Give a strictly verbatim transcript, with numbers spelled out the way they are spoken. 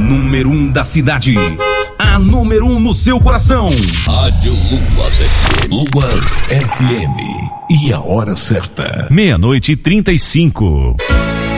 número um da cidade. A número um no seu coração. Rádio Luas F M. Luas F M. E a hora certa. Meia-noite e trinta e cinco.